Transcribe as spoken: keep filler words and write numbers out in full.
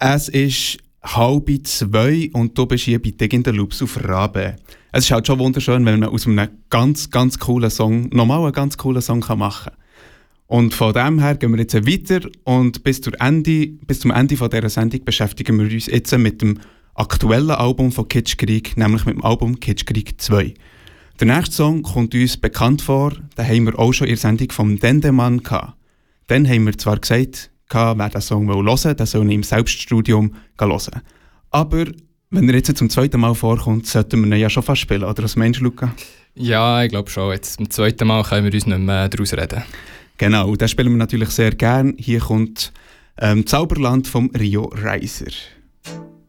Es ist halb zwei und du bist hier bei Digging the Loops auf Rabe. Es ist halt schon wunderschön, wenn man aus einem ganz, ganz coolen Song nochmal einen ganz coolen Song machen kann. Und von dem her gehen wir jetzt weiter und bis, zum Ende, bis zum Ende von dieser Sendung beschäftigen wir uns jetzt mit dem aktuellen Album von Kitschkrieg, nämlich mit dem Album Kitschkrieg zwei. Der nächste Song kommt uns bekannt vor, den haben wir auch schon in der Sendung vom Dendemann gehabt. Dann haben wir zwar gesagt, wer diesen Song hören will, der soll ihn im Selbststudium hören. Aber wenn er jetzt zum zweiten Mal vorkommt, sollten wir ihn ja schon fast spielen, oder was meinst du, Luca? Ja, ich glaube schon. Jetzt zum zweiten Mal können wir uns nicht mehr daraus reden. Genau, das spielen wir natürlich sehr gern. Hier kommt ähm, Zauberland vom Rio Reiser.